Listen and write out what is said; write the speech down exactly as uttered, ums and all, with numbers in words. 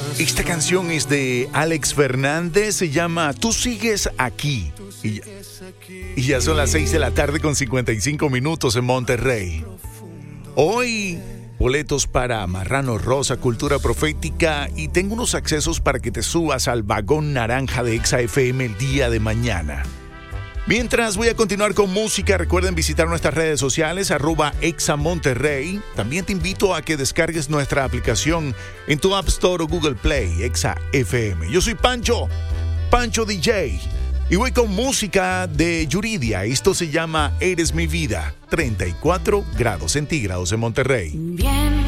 Esta canción es de Alex Fernández, se llama Tú sigues aquí. Y ya, y ya son las seis de la tarde con cincuenta y cinco minutos en Monterrey. Hoy, boletos para Marrano Rosa, Cultura Profética, y tengo unos accesos para que te subas al vagón naranja de Exa F M el día de mañana. Mientras voy a continuar con música, recuerden visitar nuestras redes sociales, arroba Exa Monterrey. También te invito a que descargues nuestra aplicación en tu App Store o Google Play, Exa F M. Yo soy Pancho, Pancho D J, y voy con música de Yuridia. Esto se llama Eres mi vida, treinta y cuatro grados centígrados en Monterrey. Bien